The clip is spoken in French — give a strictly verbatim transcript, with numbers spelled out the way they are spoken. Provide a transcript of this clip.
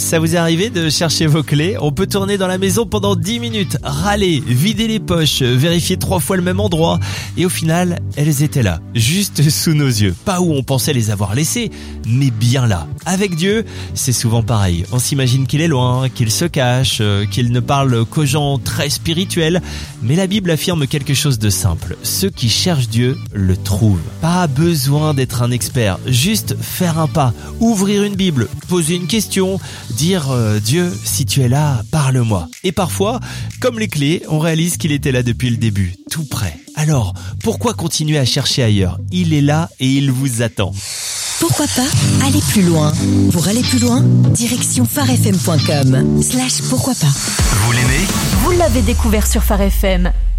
Ça vous est arrivé de chercher vos clés ? On peut tourner dans la maison pendant dix minutes, râler, vider les poches, vérifier trois fois le même endroit. Et au final, elles étaient là, juste sous nos yeux. Pas où on pensait les avoir laissées, mais bien là. Avec Dieu, c'est souvent pareil. On s'imagine qu'il est loin, qu'il se cache, qu'il ne parle qu'aux gens très spirituels. Mais la Bible affirme quelque chose de simple. Ceux qui cherchent Dieu le trouvent. Pas besoin d'être un expert, juste faire un pas, ouvrir une Bible, poser une question, dire euh, « Dieu, si tu es là, parle-moi ». Et parfois, comme les clés, on réalise qu'il était là depuis le début, tout près. Alors, pourquoi continuer à chercher ailleurs ? Il est là et il vous attend. Pourquoi pas aller plus loin ? Pour aller plus loin, direction pharefm point com slash pourquoi pas. Vous l'aimez ? Vous l'avez découvert sur Phare F M.